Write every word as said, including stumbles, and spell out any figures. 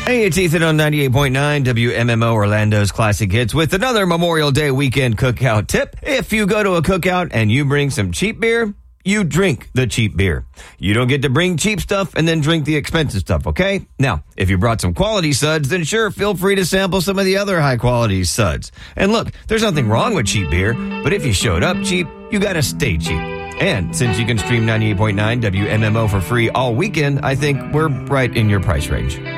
Hey, it's Ethan on ninety-eight point nine W M M O Orlando's Classic Hits with another Memorial Day weekend cookout tip. If you go to a cookout and you bring some cheap beer, you drink the cheap beer. You don't get to bring cheap stuff and then drink the expensive stuff, okay? Now, if you brought some quality suds, then sure, feel free to sample some of the other high-quality suds. And look, there's nothing wrong with cheap beer, but if you showed up cheap, you gotta stay cheap. And since you can stream ninety-eight point nine W M M O for free all weekend, I think we're right in your price range.